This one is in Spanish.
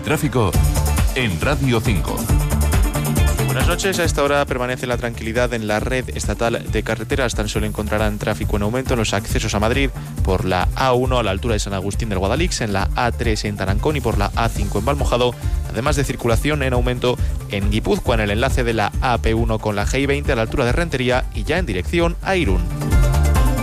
tráfico en Radio 5. Buenas noches. A esta hora permanece la tranquilidad en la red estatal de carreteras. Tan solo encontrarán tráfico en aumento en los accesos a Madrid por la A1 a la altura de San Agustín del Guadalix, en la A3 en Tarancón y por la A5 en Valmojado, además de circulación en aumento en Guipúzcoa en el enlace de la AP1 con la G20 a la altura de Rentería y ya en dirección a Irún.